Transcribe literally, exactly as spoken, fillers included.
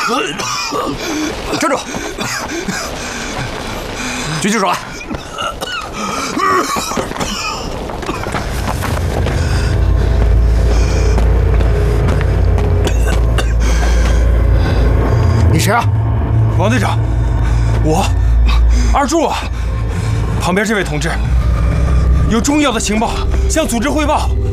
站住！举起手来！你谁啊？ 王队长，我二柱啊。旁边这位同志有重要的情报向组织汇报。